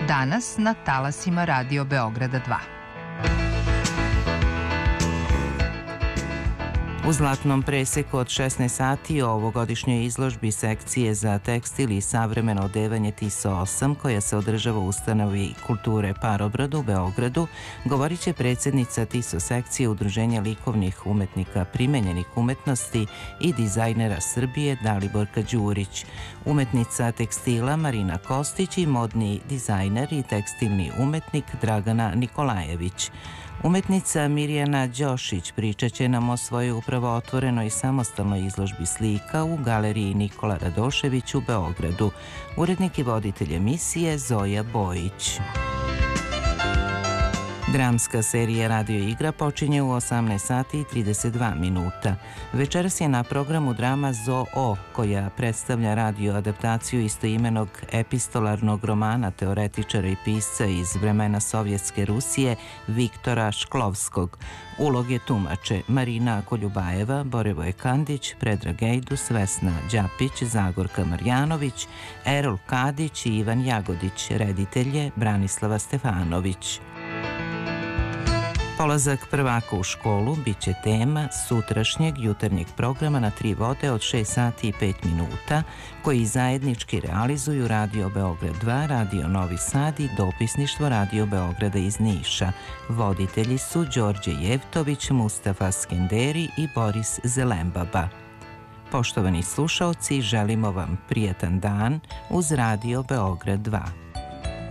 Danas na talasima Radio Beograda 2. U zlatnom preseku od 16 sati o ovogodišnjoj izložbi sekcije za tekstil i savremeno odevanje TISO 8, koja se održava u ustanovi kulture Parobrod u Beogradu, govorit će predsjednica TISO sekcije Udruženja likovnih umetnika primenjenih umetnosti i dizajnera Srbije Daliborka Đurić, umetnica tekstila Marina Kostić i modni dizajner i tekstilni umetnik Dragana Nikolajević. Umetnica Mirjana Đošić pričat će nam o svojoj upravo otvorenoj i samostalnoj izložbi slika u galeriji Nikola Radošević u Beogradu. Urednik i voditelj emisije Zoja Bojić. Dramska serija Radio igra počinje u 18 sati i 32 minuta. Večeras je na programu drama Zoo, koja predstavlja radio adaptaciju istoimenog epistolarnog romana teoretičara i pisca iz vremena Sovjetske Rusije Viktora Šklovskog. Uloge tumače Marina Koljubajeva, Borivoje Kandić, Predrag Ejdus, Vesna Đapić, Zagorka Marjanović, Erol Kadić i Ivan Jagodić. Reditelj je Branislava Stefanović. Polazak prvaka u školu bit će tema sutrašnjeg jutarnjeg programa na 3 vode od 6 sati i 5 minuta, koji zajednički realizuju Radio Beograd 2, Radio Novi Sad i dopisništvo Radio Beograda iz Niša. Voditelji su Đorđe Jevtović, Mustafa Skenderi i Boris Zelembaba. Poštovani slušaoci, želimo vam prijatan dan uz Radio Beograd 2.